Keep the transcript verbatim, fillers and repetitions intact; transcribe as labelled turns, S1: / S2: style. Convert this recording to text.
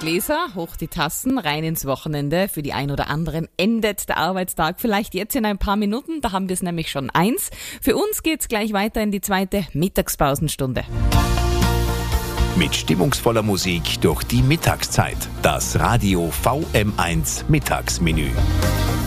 S1: Gläser, hoch die Tassen, rein ins Wochenende. Für die ein oder anderen endet der Arbeitstag vielleicht jetzt in ein paar Minuten. Da haben wir es nämlich schon eins. Für uns geht's gleich weiter in die zweite Mittagspausenstunde.
S2: Mit stimmungsvoller Musik durch die Mittagszeit. Das Radio V M eins Mittagsmenü.